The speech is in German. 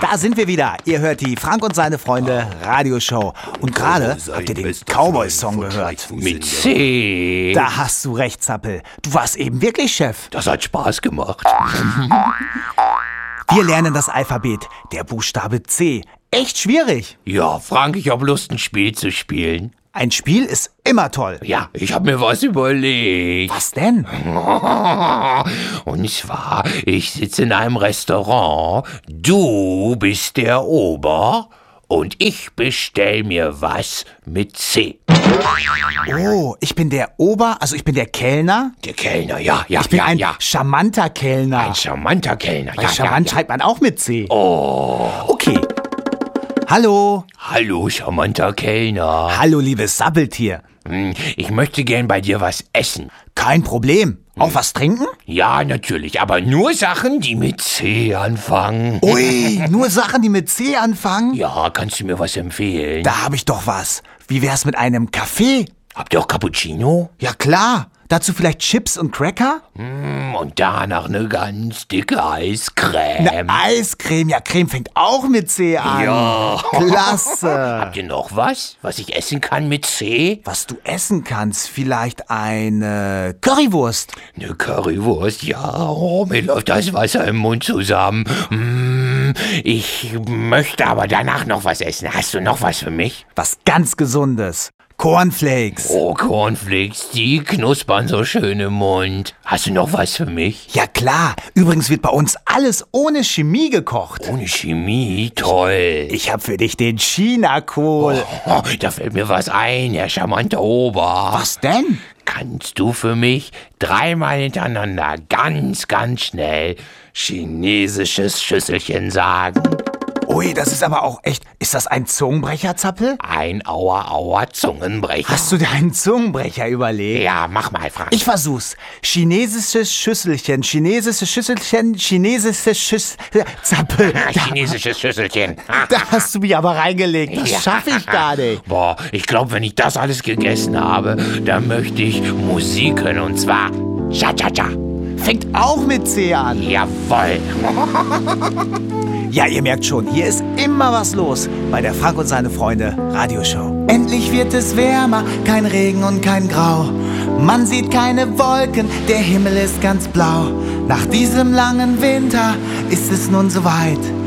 Da sind wir wieder. Ihr hört die Frank und seine Freunde Radioshow. Und gerade habt ihr den Cowboy-Song gehört. Mit C. Da hast du recht, Zappel. Du warst eben wirklich Chef. Das hat Spaß gemacht. Wir lernen das Alphabet. Der Buchstabe C. Echt schwierig. Ja, Frank, ich hab Lust, ein Spiel zu spielen. Ein Spiel ist immer toll. Ja, ich hab mir was überlegt. Was denn? Und zwar, ich sitze in einem Restaurant, du bist der Ober und ich bestell mir was mit C. Oh, ich bin der ich bin der Kellner. Der Kellner, ja. Ich bin ein ja. charmanter Kellner. Ein charmanter Kellner, Weil charmant schreibt man auch mit C. Oh. Okay. Hallo. Hallo, charmanter Kellner. Hallo, liebes Sabbeltier. Ich möchte gern bei dir was essen. Kein Problem. Auch was trinken? Ja, natürlich, aber nur Sachen, die mit C anfangen. Ui, nur Sachen, die mit C anfangen? Ja, kannst du mir was empfehlen? Da habe ich doch was. Wie wär's mit einem Kaffee? Habt ihr auch Cappuccino? Ja klar. Dazu vielleicht Chips und Cracker? Und danach eine ganz dicke Eiscreme. Eine Eiscreme. Ja, Creme fängt auch mit C an. Ja. Klasse. Habt ihr noch was ich essen kann mit C? Was du essen kannst, vielleicht eine Currywurst. Eine Currywurst, ja. Oh, mir läuft das Wasser im Mund zusammen. Ich möchte aber danach noch was essen. Hast du noch was für mich? Was ganz Gesundes. Cornflakes. Oh, Cornflakes, die knuspern so schön im Mund. Hast du noch was für mich? Ja klar. Übrigens wird bei uns alles ohne Chemie gekocht. Ohne Chemie? Toll. Ich hab für dich den Chinakohl. Oh, da fällt mir was ein, Herr charmante Ober. Was denn? Kannst du für mich dreimal hintereinander ganz, ganz schnell chinesisches Schüsselchen sagen? Ui, das ist aber auch echt... Ist das ein Zungenbrecher, Zappel? Ein Aua Zungenbrecher. Hast du dir einen Zungenbrecher überlegt? Ja, mach mal, Frank. Ich versuch's. Chinesisches Schüsselchen, chinesisches Schüsselchen, chinesisches Zappel. Chinesisches Schüsselchen. Da hast du mich aber reingelegt. Das schaffe ich gar nicht. Boah, ich glaube, wenn ich das alles gegessen habe, dann möchte ich Musik hören, und zwar Cha-Cha-Cha. Fängt auch mit C an. Jawohl. Ja, ihr merkt schon, hier ist immer was los bei der Frank und seine Freunde Radioshow. Endlich wird es wärmer, kein Regen und kein Grau. Man sieht keine Wolken, der Himmel ist ganz blau. Nach diesem langen Winter ist es nun soweit.